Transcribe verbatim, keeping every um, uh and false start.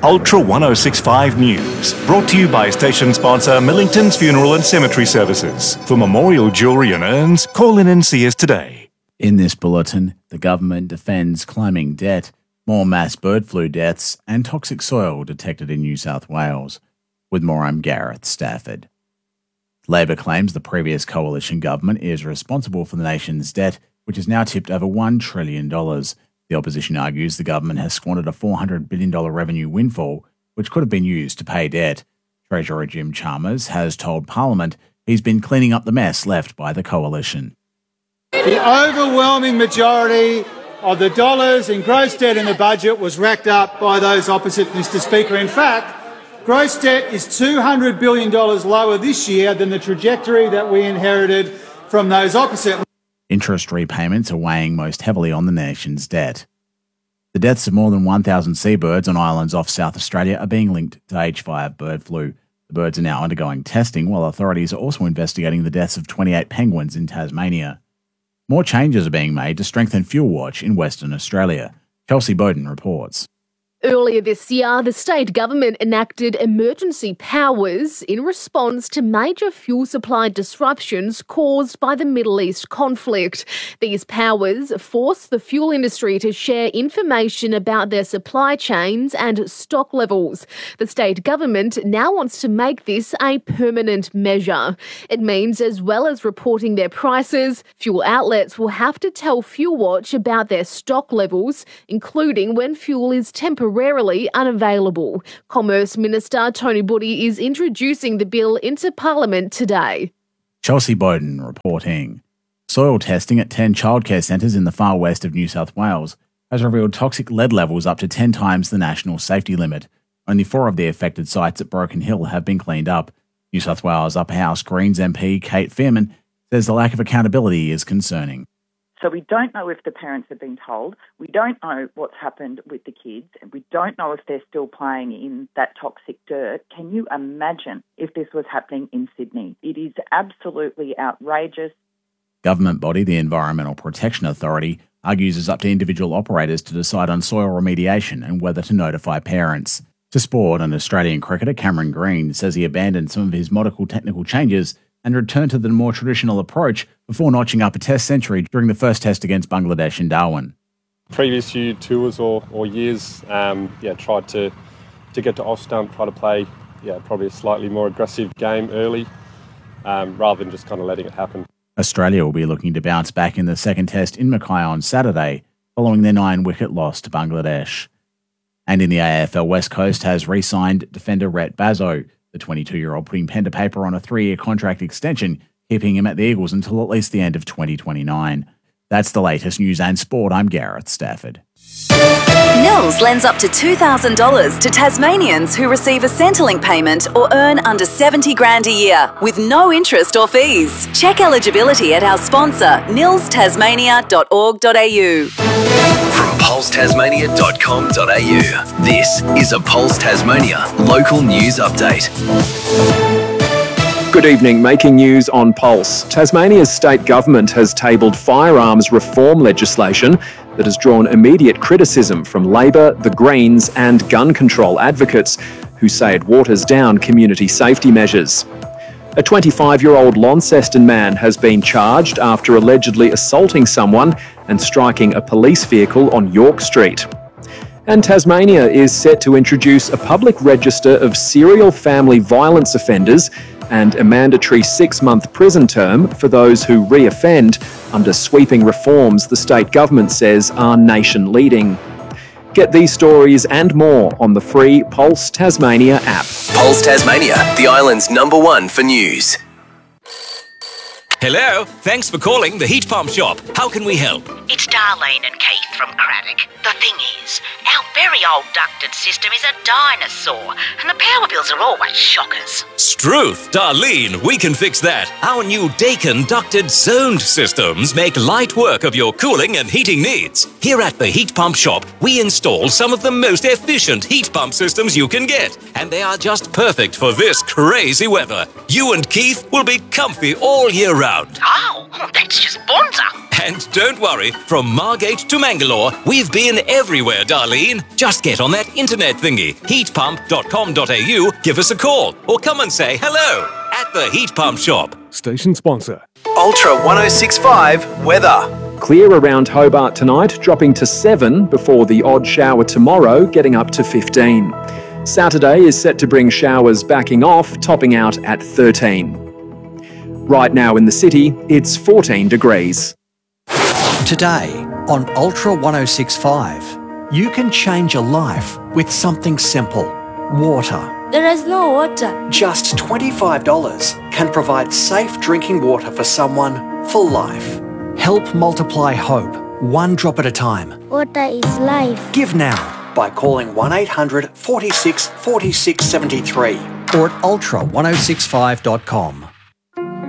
Ultra one oh six point five News, brought to you by station sponsor Millington's Funeral and Cemetery Services. For memorial jewellery and urns, call in and see us today. In this bulletin, the government defends climbing debt, more mass bird flu deaths and toxic soil detected in New South Wales. With more, I'm Gareth Stafford. Labor claims the previous coalition government is responsible for the nation's debt, which is now tipped over one trillion dollars. The opposition argues the government has squandered a four hundred billion dollars revenue windfall, which could have been used to pay debt. Treasurer Jim Chalmers has told Parliament he's been cleaning up the mess left by the coalition. The overwhelming majority of the dollars in gross debt in the budget was racked up by those opposite, Mister Speaker. In fact, gross debt is two hundred billion dollars lower this year than the trajectory that we inherited from those opposite. Interest repayments are weighing most heavily on the nation's debt. The deaths of more than one thousand seabirds on islands off South Australia are being linked to H five bird flu. The birds are now undergoing testing, while authorities are also investigating the deaths of twenty-eight penguins in Tasmania. More changes are being made to strengthen Fuel Watch in Western Australia. Chelsea Bowden reports. Earlier this year, the state government enacted emergency powers in response to major fuel supply disruptions caused by the Middle East conflict. These powers force the fuel industry to share information about their supply chains and stock levels. The state government now wants to make this a permanent measure. It means as well as reporting their prices, fuel outlets will have to tell Fuel Watch about their stock levels, including when fuel is temporarily Temporarily unavailable. Commerce Minister Tony Budde is introducing the bill into Parliament today. Chelsea Bowden reporting. Soil testing at ten childcare centres in the far west of New South Wales has revealed toxic lead levels up to ten times the national safety limit. Only four of the affected sites at Broken Hill have been cleaned up. New South Wales Upper House Greens M P Kate Fearman says the lack of accountability is concerning. So we don't know if the parents have been told. We don't know what's happened with the kids. And we don't know if they're still playing in that toxic dirt. Can you imagine if this was happening in Sydney? It is absolutely outrageous. Government body, the Environmental Protection Authority, argues it's up to individual operators to decide on soil remediation and whether to notify parents. To sport, an Australian cricketer, Cameron Green, says he abandoned some of his modical technical changes and returned to the more traditional approach before notching up a test century during the first test against Bangladesh in Darwin. Previous few tours or, or years, um, yeah, tried to, to get to off stump, try to play yeah, probably a slightly more aggressive game early, um, rather than just kind of letting it happen. Australia will be looking to bounce back in the second test in Mackay on Saturday, following their nine-wicket loss to Bangladesh. And in the A F L, West Coast has re-signed defender Rhett Bazzo. The twenty-two-year-old putting pen to paper on a three-year contract extension, keeping him at the Eagles until at least the end of twenty twenty-nine. That's the latest news and sport. I'm Gareth Stafford. Nils lends up to two thousand dollars to Tasmanians who receive a Centrelink payment or earn under seventy grand a year with no interest or fees. Check eligibility at our sponsor, nils tasmania dot org dot a u. From pulse tasmania dot com dot a u, this is a Pulse Tasmania local news update. Good evening. Making news on Pulse. Tasmania's state government has tabled firearms reform legislation that has drawn immediate criticism from Labor, the Greens and gun control advocates who say it waters down community safety measures. A twenty-five-year-old Launceston man has been charged after allegedly assaulting someone and striking a police vehicle on York Street. And Tasmania is set to introduce a public register of serial family violence offenders and a mandatory six-month prison term for those who re-offend under sweeping reforms the state government says are nation-leading. Get these stories and more on the free Pulse Tasmania app. Pulse Tasmania, the island's number one for news. Hello, thanks for calling the Heat Pump Shop. How can we help? It's Darlene and Keith from Craddock. The thing is, our very old ducted system is a dinosaur, and the power bills are always shockers. Struth, Darlene, we can fix that. Our new Daikin ducted zoned systems make light work of your cooling and heating needs. Here at the Heat Pump Shop, we install some of the most efficient heat pump systems you can get, and they are just perfect for this crazy weather. You and Keith will be comfy all year round. Oh, that's just bonza. And don't worry, from Margate to Mangalore, we've been everywhere, Darlene. Just get on that internet thingy, heat pump dot com dot a u, give us a call, or come and say hello at the Heat Pump Shop. Station sponsor. Ultra one oh six point five weather. Clear around Hobart tonight, dropping to seven before the odd shower tomorrow, getting up to fifteen. Saturday is set to bring showers backing off, topping out at thirteen. Right now in the city, it's fourteen degrees. Today on Ultra one oh six point five, you can change your life with something simple. Water. There is no water. Just twenty-five dollars can provide safe drinking water for someone for life. Help multiply hope, one drop at a time. Water is life. Give now by calling one eight hundred, forty-six, forty-six, seventy-three or at ultra one oh six five dot com.